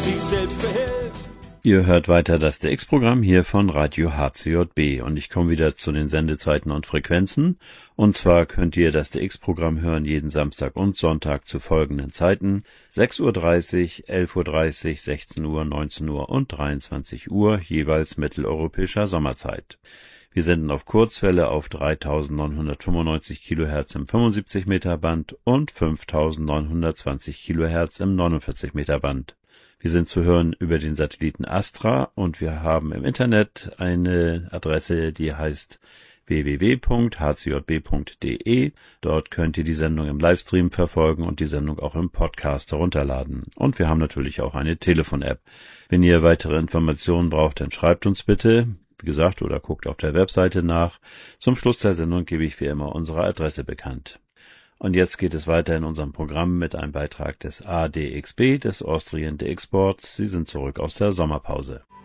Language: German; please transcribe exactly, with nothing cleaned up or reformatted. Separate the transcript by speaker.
Speaker 1: sich selbst behält.
Speaker 2: Ihr hört weiter das D X-Programm hier von Radio H C J B und ich komme wieder zu den Sendezeiten und Frequenzen. Und zwar könnt ihr das D X-Programm hören jeden Samstag und Sonntag zu folgenden Zeiten: sechs Uhr dreißig, elf Uhr dreißig, sechzehn Uhr, neunzehn Uhr und dreiundzwanzig Uhr, jeweils mitteleuropäischer Sommerzeit. Wir senden auf Kurzwelle auf dreitausendneunhundertfünfundneunzig Kilohertz im fünfundsiebzig Meter Band und fünftausendneunhundertzwanzig Kilohertz im neunundvierzig Meter Band. Wir sind zu hören über den Satelliten Astra und wir haben im Internet eine Adresse, die heißt w w w punkt h c j b punkt d e. Dort könnt ihr die Sendung im Livestream verfolgen und die Sendung auch im Podcast herunterladen. Und wir haben natürlich auch eine Telefon-App. Wenn ihr weitere Informationen braucht, dann schreibt uns bitte, wie gesagt, oder guckt auf der Webseite nach. Zum Schluss der Sendung gebe ich wie immer unsere Adresse bekannt. Und jetzt geht es weiter in unserem Programm mit einem Beitrag des A D X B, des Austrian D X Boards. Sie sind zurück aus der Sommerpause.